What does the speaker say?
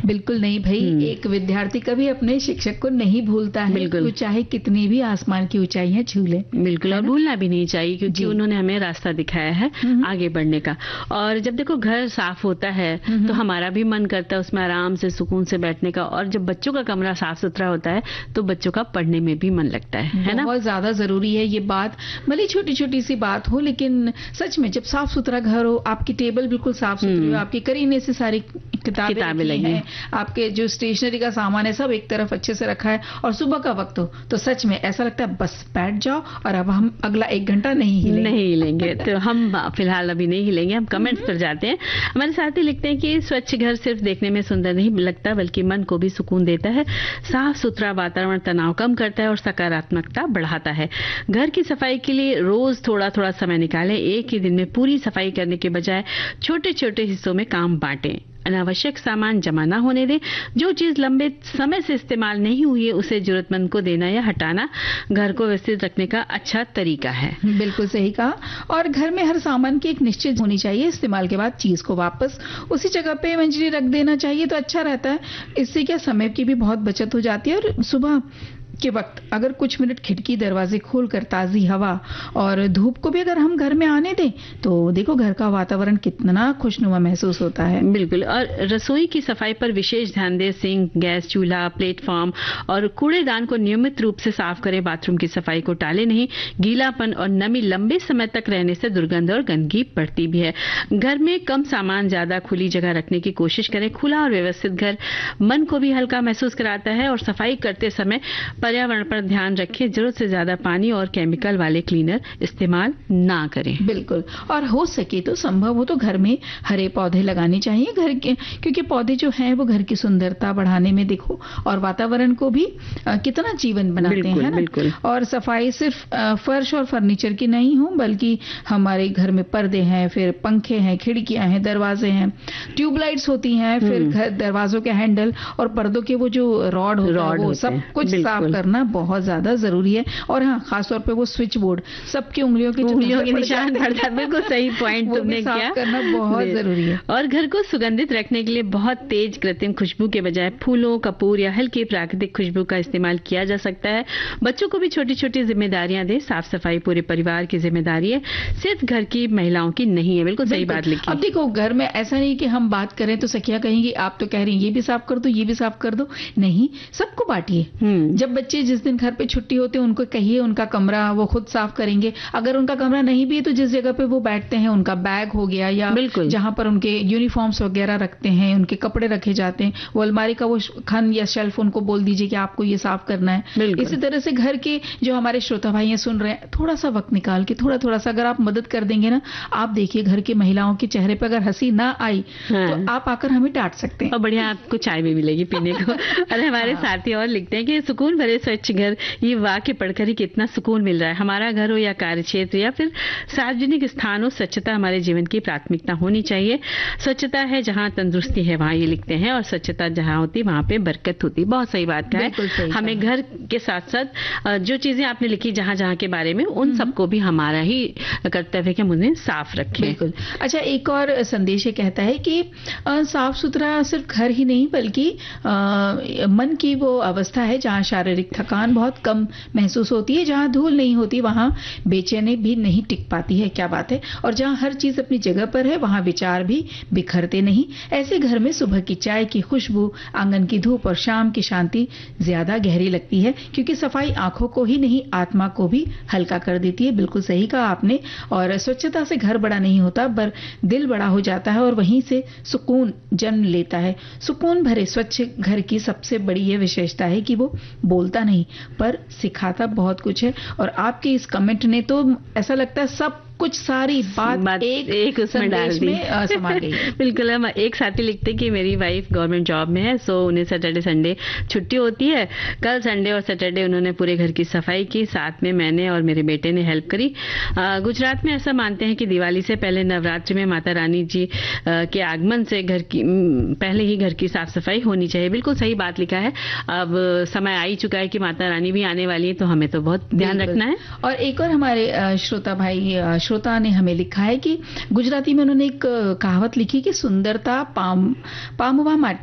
बिल्कुल नहीं भाई, एक विद्यार्थी कभी अपने शिक्षक को नहीं भूलता है, तो चाहे कितनी भी आसमान की ऊंचाइयां छू ले। बिल्कुल, और भूलना भी नहीं चाहिए, क्योंकि उन्होंने हमें रास्ता दिखाया है आगे बढ़ने का। और जब देखो घर साफ होता है तो हमारा भी मन करता है उसमें आराम से सुकून से बैठने का, और जब बच्चों का कमरा साफ सुथरा होता है तो बच्चों का पढ़ने में भी मन लगता है ना। बहुत ज्यादा जरूरी है ये बात, भले छोटी छोटी सी बात हो, लेकिन सच में जब साफ सुथरा घर हो, आपकी टेबल बिल्कुल साफ सुथरी हो, आपकी करीने से सारी किताबें लगी हैं, आपके जो स्टेशनरी का सामान है सब एक तरफ अच्छे से रखा है, और सुबह का वक्त हो तो सच में ऐसा लगता है बस बैठ जाओ और अब हम अगला 1 घंटा नहीं हिलेंगे। तो हम फिलहाल अभी नहीं हिलेंगे, हम कमेंट्स पर जाते हैं। हमारे साथी लिखते हैं कि स्वच्छ घर सिर्फ देखने में सुंदर नहीं लगता, बल्कि मन को भी सुकून देता है। साफ सुथरा वातावरण तनाव कम करता है और सकारात्मकता बढ़ाता है। घर की सफाई के लिए रोज थोड़ा थोड़ा समय निकालें, एक ही दिन में पूरी सफाई करने के बजाय छोटे छोटे हिस्सों में काम बांटें। अनावश्यक सामान जमा ना होने दें। जो चीज लंबे समय से इस्तेमाल नहीं हुई है उसे जरूरतमंद को देना या हटाना घर को व्यवस्थित रखने का अच्छा तरीका है। बिल्कुल सही कहा। और घर में हर सामान की एक निश्चित होनी चाहिए, इस्तेमाल के बाद चीज को वापस उसी जगह पे मंजरी रख देना चाहिए तो अच्छा रहता है। इससे क्या समय की भी बहुत बचत हो जाती है, और सुबह के वक्त अगर कुछ मिनट खिड़की दरवाजे खोलकर ताजी हवा और धूप को भी अगर हम घर में आने दें तो देखो घर का वातावरण कितना खुशनुमा महसूस होता है। बिल्कुल, और रसोई की सफाई पर विशेष ध्यान दें। सिंक, गैस चूल्हा, प्लेटफॉर्म और कूड़ेदान को नियमित रूप से साफ करें। बाथरूम की सफाई को टालें नहीं। गीलापन और नमी लंबे समय तक रहने से दुर्गंध और गंदगी बढ़ती भी है। घर में कम सामान, ज्यादा खुली जगह रखने की कोशिश करें। खुला और व्यवस्थित घर मन को भी हल्का महसूस कराता है। और सफाई करते समय पर्यावरण पर ध्यान रखें। जरूरत से ज्यादा पानी और केमिकल वाले क्लीनर इस्तेमाल ना करें। बिल्कुल, और हो सके तो संभव हो तो घर में हरे पौधे लगाने चाहिए घर के, क्योंकि पौधे जो हैं वो घर की सुंदरता बढ़ाने में देखो और वातावरण को भी कितना जीवन बनाते हैं ना। बिल्कुल। और सफाई सिर्फ फर्श और फर्नीचर की नहीं हो, बल्कि हमारे घर में पर्दे हैं, फिर पंखे हैं, खिड़कियां हैं, दरवाजे हैं, ट्यूबलाइट्स होती हैं, फिर घर दरवाजों के हैंडल और पर्दों के वो जो रॉड वो सब कुछ साफ करना बहुत ज्यादा जरूरी है। और हाँ, खासतौर पे वो स्विच बोर्ड सबकी उंगलियों के निशान पड़ जाते। बिल्कुल सही पॉइंट तुमने किया, करना बहुत जरूरी है। और घर को सुगंधित रखने के लिए बहुत तेज कृत्रिम खुशबू के बजाय फूलों, कपूर या हल्की प्राकृतिक खुशबू का इस्तेमाल किया जा सकता है। बच्चों को भी छोटी छोटी जिम्मेदारियां दें। साफ सफाई पूरे परिवार की जिम्मेदारी है, सिर्फ घर की महिलाओं की नहीं है। बिल्कुल सही बात लिखी। अब देखो घर में ऐसा नहीं कि हम बात करें तो सखिया कहेंगी आप तो कह रही हैं ये भी साफ कर दो, ये भी साफ कर दो। नहीं, सबको बांटिए। जब बच्चे जिस दिन घर पे छुट्टी होती है उनको कहिए उनका कमरा वो खुद साफ करेंगे। अगर उनका कमरा नहीं भी है तो जिस जगह पे वो बैठते हैं, उनका बैग हो गया या जहां पर उनके यूनिफॉर्म्स वगैरह रखते हैं, उनके कपड़े रखे जाते हैं, वो अलमारी का वो खन या शेल्फ उनको बोल दीजिए कि आपको ये साफ करना है। इसी तरह से घर के जो हमारे श्रोता भाई हैं सुन रहे हैं, थोड़ा सा वक्त निकाल के थोड़ा सा अगर आप मदद कर देंगे ना, आप देखिए घर की महिलाओं के चेहरे पर अगर हंसी ना आई तो आप आकर हमें डांट सकते हैं और बढ़िया आपको चाय भी मिलेगी पीने को। और हमारे साथी और लिखते हैं कि सुकून भरे स्वच्छ घर, ये वाक्य पढ़कर ही कितना सुकून मिल रहा है। हमारा घर हो या कार्य क्षेत्र या फिर सार्वजनिक स्थान हो, स्वच्छता हमारे जीवन की प्राथमिकता होनी चाहिए। स्वच्छता है जहाँ तंदुरुस्ती है वहाँ, ये लिखते हैं, और स्वच्छता जहाँ होती वहाँ पे बरकत होती। बहुत सही बात का है। हमें घर के साथ साथ जो चीजें आपने लिखी जहाँ जहाँ के बारे में, उन सबको भी हमारा ही कर्तव्य है कि हम उन्हें साफ रखें। बिल्कुल। अच्छा, एक और संदेश ये कहता है कि साफ सुथरा सिर्फ घर ही नहीं बल्कि मन की वो अवस्था है जहाँ शारीरिक थकान बहुत कम महसूस होती है। जहाँ धूल नहीं होती वहां बेचैनी भी नहीं टिक पाती है। क्या बात है। और जहाँ हर चीज अपनी जगह पर है वहां विचार भी बिखरते नहीं। ऐसे घर में सुबह की चाय की खुशबू, आंगन की धूप और शाम की शांति ज्यादा गहरी लगती है, क्योंकि सफाई आंखों को ही नहीं आत्मा को भी हल्का कर देती है। बिल्कुल सही कहा आपने। और स्वच्छता से घर बड़ा नहीं होता पर दिल बड़ा हो जाता है और वहीं से सुकून जन्म लेता है। सुकून भरे स्वच्छ घर की सबसे बड़ी ये विशेषता है कि वो बोलता नहीं पर सिखाता बहुत कुछ है। और आपके इस कमेंट ने तो ऐसा लगता है सब कुछ सारी बात एक उसमें डाल दी, समा गई। बिल्कुल। हम एक साथी लिखते कि मेरी वाइफ गवर्नमेंट जॉब में है, सो उन्हें सैटरडे संडे छुट्टी होती है। कल संडे और सैटरडे उन्होंने पूरे घर की सफाई की, साथ में मैंने और मेरे बेटे ने हेल्प करी। गुजरात में ऐसा मानते हैं कि दिवाली से पहले नवरात्रि में माता रानी जी के आगमन से घर की पहले ही घर की साफ सफाई होनी चाहिए। बिल्कुल सही बात लिखा है। अब समय आ ही चुका है कि माता रानी भी आने वाली है, तो हमें तो बहुत ध्यान रखना है। और एक और हमारे श्रोता ने हमें लिखा है कि गुजराती में उन्होंने एक कहावत लिखी कि सुंदरता पामवा माटे